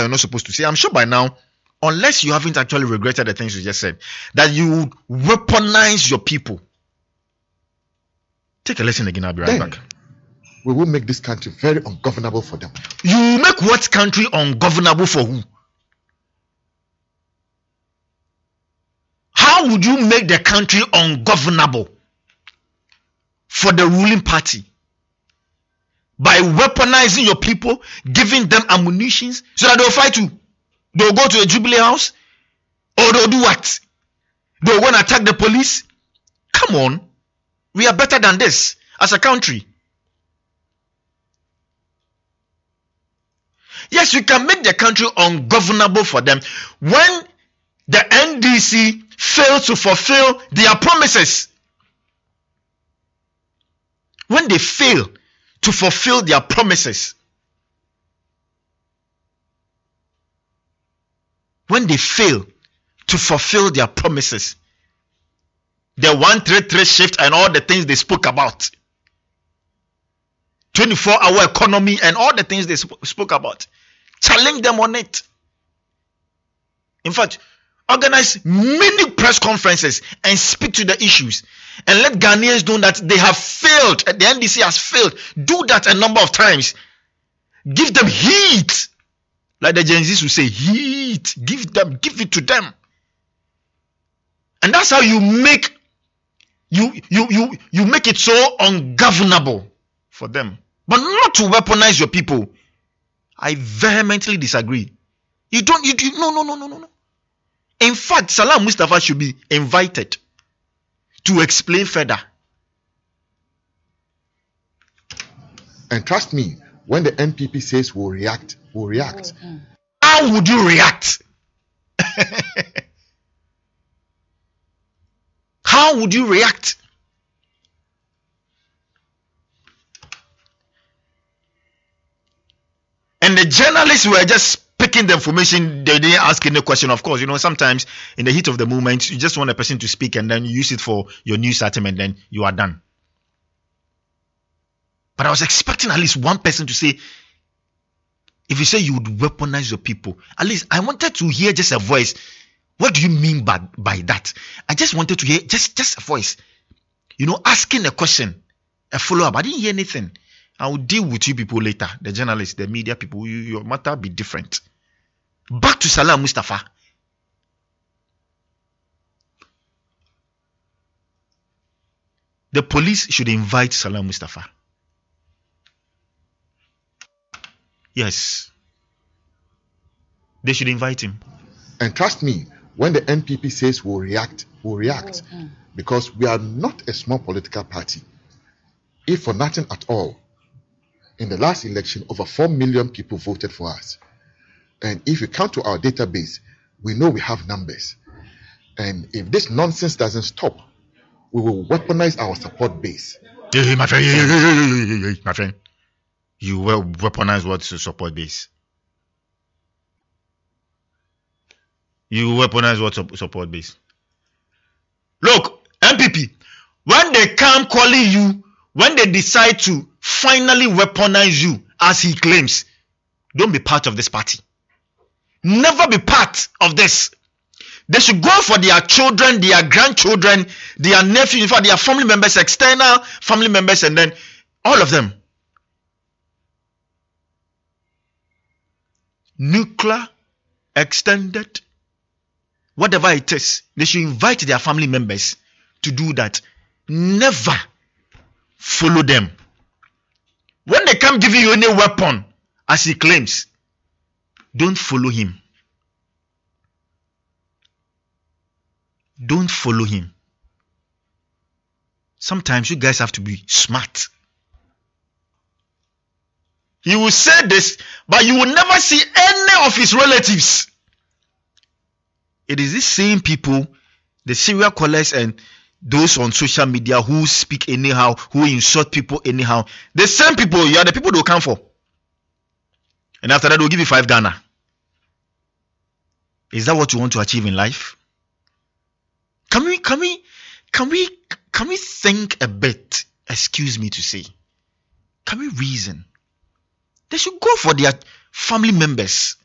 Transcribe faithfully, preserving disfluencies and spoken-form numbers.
you're not supposed to say. I'm sure by now, unless you haven't actually regretted the things you just said, that you weaponize your people. Take a lesson again. I'll be right Then, back. we will make this country very ungovernable for them. You make what country ungovernable for who? How would you make the country ungovernable for the ruling party? By weaponizing your people, giving them ammunition so that they'll fight you. They'll go to a Jubilee house, or they'll do what? They'll go and attack the police? Come on. We are better than this as a country. Yes, we can make the country ungovernable for them when the N D C fails to fulfill their promises. When they fail to fulfill their promises. When they fail to fulfill their promises. The one three three shift and all the things they spoke about. twenty-four hour economy and all the things they sp- spoke about. Challenge them on it. In fact, organize many press conferences and speak to the issues. And let Ghanaians know that they have failed. The N D C has failed. Do that a number of times. Give them heat. Like the Gen Zs will say, heat. Give them, give it to them. And that's how you make you you you you make it so ungovernable for them. But not to weaponize your people. I vehemently disagree. You don't you, you no no no no no no. In fact, Salam Mustafa should be invited to explain further. And trust me, when the N P P says we'll react, we'll react. Mm-hmm. How would you react? How would you react? And the journalists were just picking the information. They didn't ask any question. Of course, you know, sometimes in the heat of the moment, you just want a person to speak and then you use it for your news item and then you are done. But I was expecting at least one person to say, if you say you would weaponize your people, at least I wanted to hear just a voice. What do you mean by, by that? I just wanted to hear just, just a voice. You know, asking a question, a follow-up. I didn't hear anything. I will deal with you people later. The journalists, the media people, you, your matter be different. Back to Salam Mustafa. The police should invite Salam Mustafa. Yes. They should invite him. And trust me, when the N P P says we'll react, we'll react. Mm-hmm. Because we are not a small political party. If for nothing at all, in the last election, over four million people voted for us. And if you count to our database, we know we have numbers. And if this nonsense doesn't stop, we will weaponize our support base. Hey, my friend, hey, hey, hey, hey, hey, my friend. You will weaponize what's the support base? You weaponize what's support base? Look, N P P, when they come calling you, when they decide to finally weaponize you, as he claims, don't be part of this party. Never be part of this. They should go for their children, their grandchildren, their nephews, in fact, their family members, external family members, and then all of them. Nuclear, extended, whatever it is, they should invite their family members to do that. Never follow them. When they come giving you any weapon, as he claims, don't follow him. Don't follow him. Sometimes you guys have to be smart. He will say this, but you will never see any of his relatives. It is these same people, the serial callers and those on social media who speak anyhow, who insult people anyhow. The same people, you are the people they will come for. And after that, they'll give you five Ghana. Is that what you want to achieve in life? Can we, can we, can we, can we think a bit? Excuse me to say. Can we reason? They should go for their family members.